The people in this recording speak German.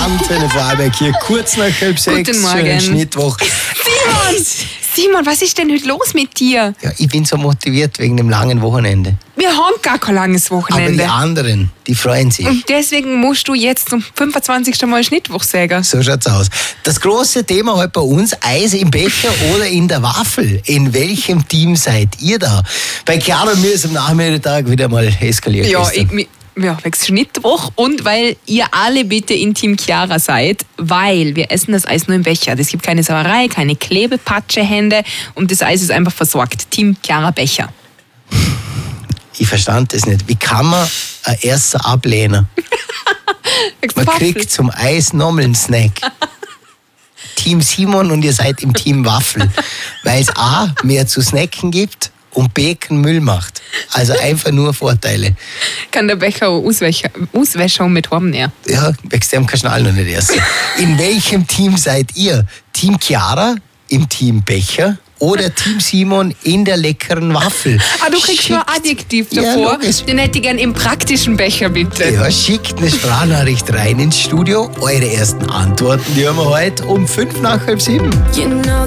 Antenne Vorarlberg hier, kurz nach 5:30. Guten Morgen. Schönen Schnittwoch. Simon, was ist denn heute los mit dir? Ja, ich bin so motiviert wegen dem langen Wochenende. Wir haben gar kein langes Aber Wochenende. die anderen, die freuen sich. Und deswegen musst du jetzt zum 25. Mal Schnittwoch sagen. So schaut's aus. Das große Thema heute bei uns, Eis im Becher oder in der Waffel. In welchem Team seid ihr da? Bei Chiara und mir ist am Nachmittag wieder mal eskaliert. Ja, gestern. wegen Schnittwoch und weil ihr alle bitte in Team Chiara seid, weil wir essen das Eis nur im Becher. Es gibt keine Sauerei, keine Klebepatschehände und das Eis ist einfach versorgt. Team Chiara Becher. Ich verstand das nicht. Wie kann man ein erster ablehnen? Man kriegt zum Eis nochmal einen Snack. Team Simon und ihr seid im Team Waffel. Weil es A, mehr zu snacken gibt und B, keinen Müll macht. Also einfach nur Vorteile. Kann der Becher auch auswäschen mit Horben näher. Ja, wächst dem Kaschnal noch nicht erst. In welchem Team seid ihr? Team Chiara im Team Becher oder Team Simon in der leckeren Waffel? Ah, du kriegst nur Adjektiv davor. logisch. Den hätte ich gern im praktischen Becher, bitte. Ja, schickt eine Sprachnachricht rein ins Studio. Eure ersten Antworten, die haben wir heute um 6:55. You know